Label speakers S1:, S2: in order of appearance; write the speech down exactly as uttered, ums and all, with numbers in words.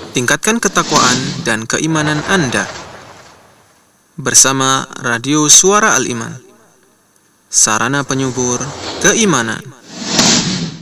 S1: Tingkatkan ketakwaan dan keimanan Anda bersama Radio Suara Al-Iman, sarana penyubur keimanan.